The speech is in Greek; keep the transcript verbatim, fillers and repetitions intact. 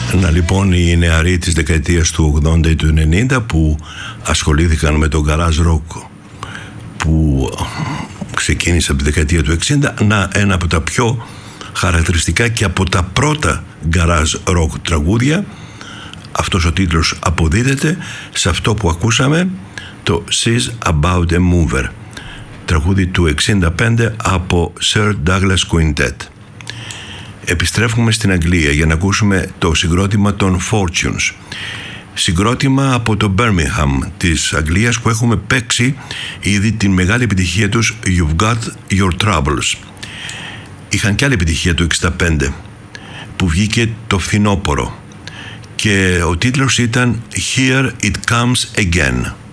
Να λοιπόν οι νεαροί της δεκαετίας του ογδόντα ή του ενενήντα που ασχολήθηκαν με τον garage rock που ξεκίνησε από τη δεκαετία του εξήντα, να ένα από τα πιο χαρακτηριστικά και από τα πρώτα garage rock τραγούδια. Αυτός ο τίτλος αποδίδεται σε αυτό που ακούσαμε, το She's About a Mover, τραγούδι του εξήντα πέντε από Sir Douglas Quintet. Επιστρέφουμε στην Αγγλία για να ακούσουμε το συγκρότημα των Fortunes, συγκρότημα από το Birmingham της Αγγλίας που έχουμε παίξει ήδη την μεγάλη επιτυχία τους You've Got Your Troubles. Είχαν και άλλη επιτυχία το εξήντα πέντε που βγήκε το φθινόπωρο και ο τίτλος ήταν Here It Comes Again.